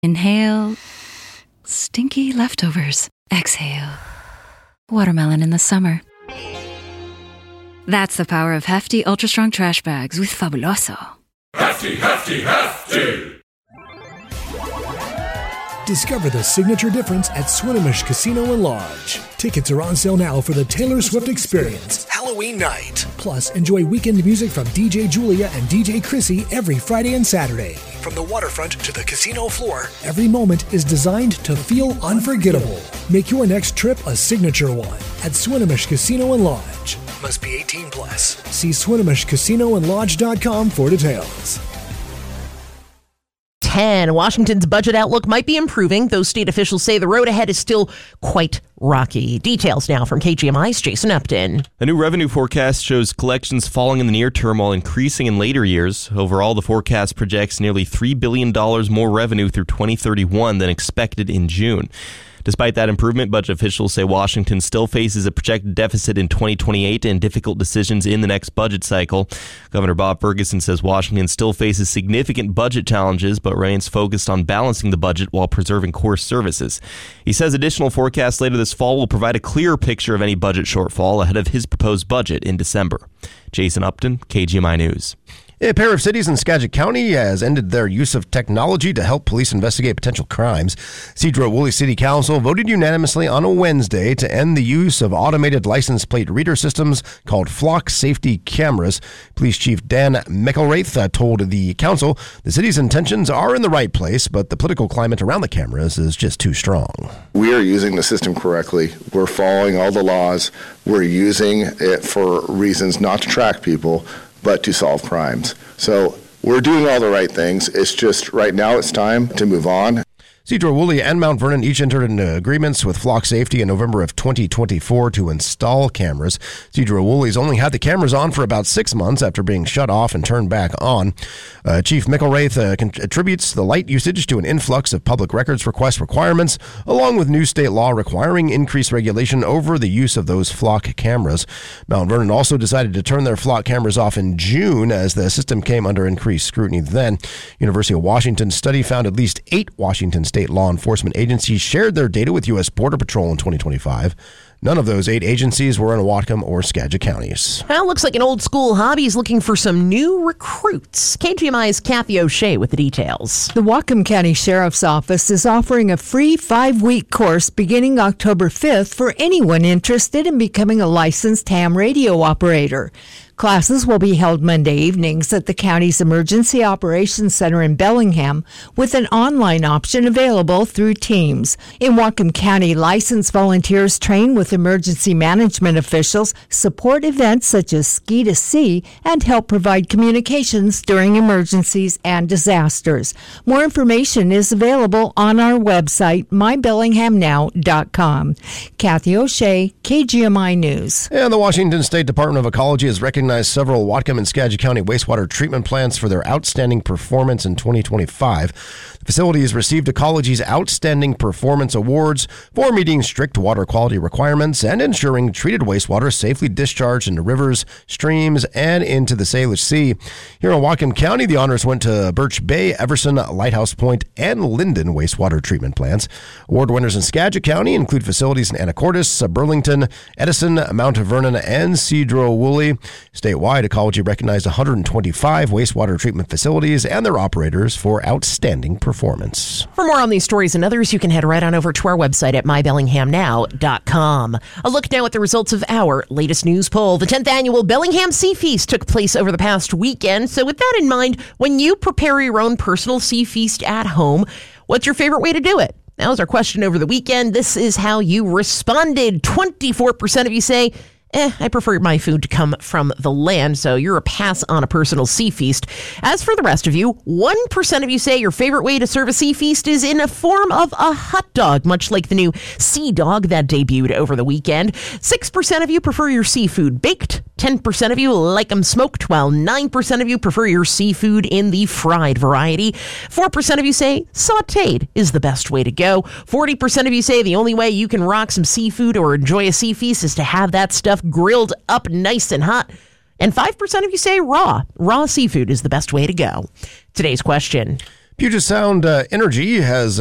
Inhale. Stinky leftovers. Exhale. Watermelon in the summer. That's the power of Hefty Ultra Strong Trash Bags with Fabuloso. Hefty, hefty, hefty! Discover the signature difference at Swinomish Casino and Lodge. Tickets are on sale now for the Taylor Swift Experience, Halloween night. Plus, enjoy weekend music from DJ Julia and DJ Chrissy every Friday and Saturday. From the waterfront to the casino floor, every moment is designed to feel unforgettable. Make your next trip a signature one at Swinomish Casino and Lodge. Must be 18 plus. See SwinomishCasinoandLodge.com for details. 10. Washington's budget outlook might be improving, though state officials say the road ahead is still quite rocky. Details now from KGMI's Jason Upton. A new revenue forecast shows collections falling in the near term while increasing in later years. Overall, the forecast projects nearly $3 billion more revenue through 2031 than expected in June. Despite that improvement, budget officials say Washington still faces a projected deficit in 2028 and difficult decisions in the next budget cycle. Governor Bob Ferguson says Washington still faces significant budget challenges, but remains focused on balancing the budget while preserving core services. He says additional forecasts later this fall will provide a clearer picture of any budget shortfall ahead of his proposed budget in December. Jason Upton, KGMI News. A pair of cities in Skagit County has ended their use of technology to help police investigate potential crimes. Sedro-Woolley City Council voted unanimously on a Wednesday to end the use of automated license plate reader systems called Flock Safety Cameras. Police Chief Dan McElraith told the council the city's intentions are in the right place, but the political climate around the cameras is just too strong. We are using the system correctly. We're following all the laws. We're using it for reasons not to track people, but to solve crimes. So we're doing all the right things. It's just right now it's time to move on. Sedro-Woolley and Mount Vernon each entered into agreements with Flock Safety in November of 2024 to install cameras. Sedro-Woolley's only had the cameras on for about 6 months after being shut off and turned back on. Chief McElraith attributes the light usage to an influx of public records request requirements, along with new state law requiring increased regulation over the use of those Flock cameras. Mount Vernon also decided to turn their Flock cameras off in June as the system came under increased scrutiny then. University of Washington study found at least 8 Washington state law enforcement agencies shared their data with U.S. Border Patrol in 2025. None of those 8 agencies were in Whatcom or Skagit counties. Well, looks like an old school hobby is looking for some new recruits. KGMI's Kathy O'Shea with the details. The Whatcom County Sheriff's Office is offering a free 5-week course beginning October 5th for anyone interested in becoming a licensed ham radio operator. Classes will be held Monday evenings at the county's Emergency Operations Center in Bellingham, with an online option available through Teams. In Whatcom County, licensed volunteers train with emergency management officials, support events such as Ski to Sea, and help provide communications during emergencies and disasters. More information is available on our website, mybellinghamnow.com. Kathy O'Shea, KGMI News. And the Washington State Department of Ecology has recognized several Whatcom and Skagit County wastewater treatment plants for their outstanding performance in 2025. The facilities received Ecology's Outstanding Performance Awards for meeting strict water quality requirements and ensuring treated wastewater safely discharged into rivers, streams, and into the Salish Sea. Here in Whatcom County, the honors went to Birch Bay, Everson, Lighthouse Point, and Linden wastewater treatment plants. Award winners in Skagit County include facilities in Anacortes, Burlington, Edison, Mount Vernon, and Sedro-Woolley. Statewide, Ecology recognized 125 wastewater treatment facilities and their operators for outstanding performance. For more on these stories and others, you can head right on over to our website at mybellinghamnow.com. A look now at the results of our latest news poll. The 10th annual Bellingham Sea Feast took place over the past weekend. So with that in mind, when you prepare your own personal sea feast at home, what's your favorite way to do it? That was our question over the weekend. This is how you responded. 24% of you say, I prefer my food to come from the land, so you're a pass on a personal sea feast. As for the rest of you, 1% of you say your favorite way to serve a sea feast is in a form of a hot dog, much like the new Sea Dog that debuted over the weekend. 6% of you prefer your seafood baked. 10% of you like them smoked, while 9% of you prefer your seafood in the fried variety. 4% of you say sautéed is the best way to go. 40% of you say the only way you can rock some seafood or enjoy a sea feast is to have that stuff grilled up nice and hot. And 5% of you say raw. Raw seafood is the best way to go. Today's question. Puget Sound Energy has